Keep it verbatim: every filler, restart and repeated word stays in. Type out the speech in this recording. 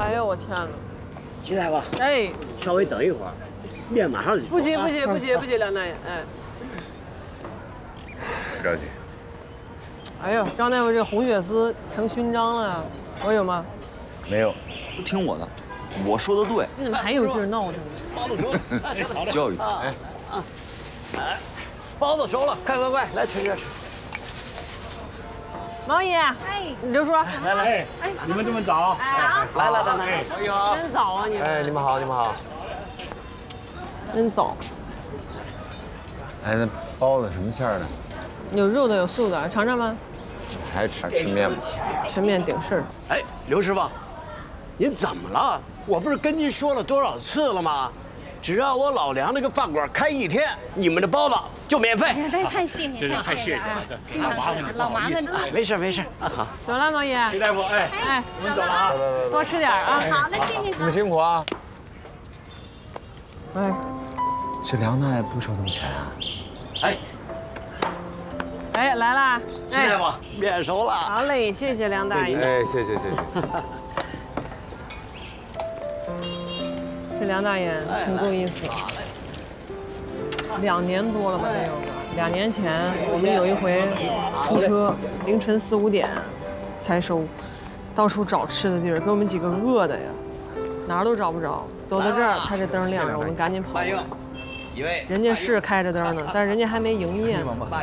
哎呦我天哪！ 齐大夫， 哎， 稍微等一会儿，面马上就不急不急不急不急，梁大爷，哎。 不着急。 哎呦，张大夫这红血丝成勋章了呀！我有吗？ 没有。 不听我的，我说的对。 你怎么还有劲儿闹腾呢？ 包子熟了， 教育他。哎啊，哎，包子熟了，快快快，来吃吃吃。 毛姨，哎，刘叔， 来来， 哎，你们这么早？ 来来来来， 你好。 真早啊你们！ 哎，你们好，你们好。 真早。 哎，那包子什么馅儿的？ 有肉的，有素的，尝尝吗？ 还是吃吃面吧。 吃面顶事儿。 哎，刘师傅，您怎么了？我不是跟您说了多少次了吗？只要我老梁这个饭馆开一天，你们的包子就免费。 太太谢谢，太谢谢了，经常是老麻烦您了。 没事没事啊，好。 走了，毛姨。 徐大夫，哎哎， 我们走了啊。 多吃点啊。 好，那谢谢你们辛苦啊。 哎， 这梁大爷不收他们钱啊？ 哎， 哎，来啦！ 齐大夫，面熟了。 好嘞，谢谢梁大爷。 哎，谢谢谢谢。 这梁大爷挺够意思，两年多了吧得有个。两年前我们有一回出车，凌晨四五点才收，到处找吃的地儿，给我们几个饿的呀，哪儿都找不着。走到这儿，他这灯亮着，我们赶紧跑。 慢用，一位。 人家是开着灯呢，但是人家还没营业呢。